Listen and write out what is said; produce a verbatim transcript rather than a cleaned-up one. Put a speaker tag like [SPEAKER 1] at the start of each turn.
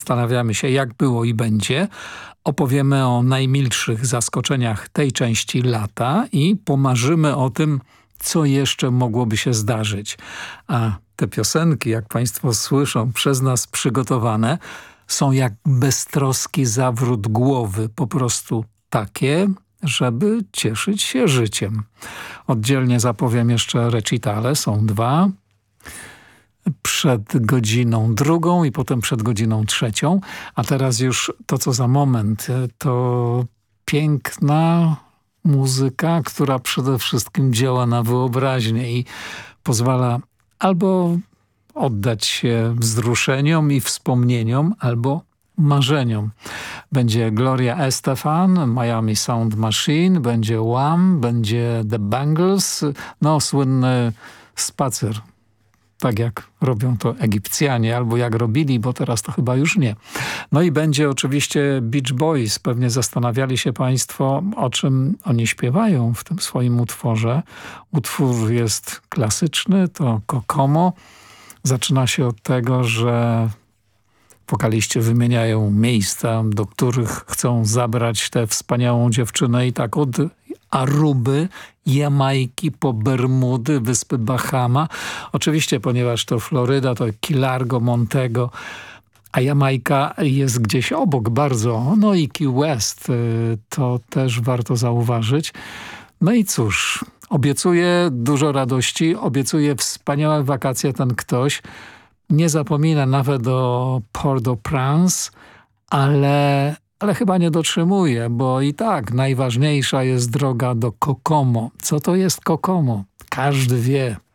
[SPEAKER 1] Zastanawiamy się, jak było i będzie. Opowiemy o najmilszych zaskoczeniach tej części lata i pomarzymy o tym, co jeszcze mogłoby się zdarzyć. A te piosenki, jak państwo słyszą, przez nas przygotowane, są jak beztroski zawrót głowy. Po prostu takie, żeby cieszyć się życiem. Oddzielnie zapowiem jeszcze recitale, są dwa. Przed godziną drugą i potem przed godziną trzecią. A teraz już to, co za moment, to piękna muzyka, która przede wszystkim działa na wyobraźnię i pozwala albo oddać się wzruszeniom i wspomnieniom, albo marzeniom. Będzie Gloria Estefan, Miami Sound Machine, będzie Wham, będzie The Bangles, no słynny spacer. Tak jak robią to Egipcjanie, albo jak robili, bo teraz to chyba już nie. No i będzie oczywiście Beach Boys. Pewnie zastanawiali się państwo, o czym oni śpiewają w tym swoim utworze. Utwór jest klasyczny, to Kokomo. Zaczyna się od tego, że wokaliści wymieniają miejsca, do których chcą zabrać tę wspaniałą dziewczynę i tak od Aruby, Jamajki po Bermudy, wyspy Bahama. Oczywiście, ponieważ to Floryda, to Key Largo, Montego, a Jamajka jest gdzieś obok bardzo. No i Key West, to też warto zauważyć. No i cóż, obiecuje dużo radości, obiecuje wspaniałe wakacje ten ktoś. Nie zapomina nawet o Port-au-Prince, ale, ale chyba nie dotrzymuje, bo i tak najważniejsza jest droga do Kokomo. Co to jest Kokomo? Każdy wie.